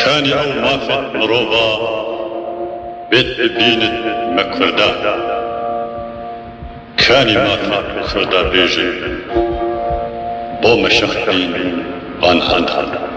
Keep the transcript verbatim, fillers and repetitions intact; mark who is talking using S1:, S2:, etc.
S1: كاني أو مافت مروبا بيت ببينت مكردا كاني مافت كردا بيجي بو مشخ بين بان هاند